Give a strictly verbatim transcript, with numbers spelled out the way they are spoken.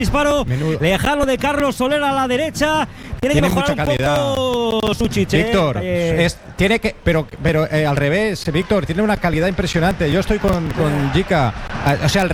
disparo Menudo. lejano de Carlos Soler a la derecha. Tiene, Tiene que mejorar mucha un calidad. poco Suchich, eh. Víctor, Eh, es, tiene que, pero, pero eh, al revés, Víctor, tiene una calidad impresionante. Yo estoy con, con Jica, o sea, al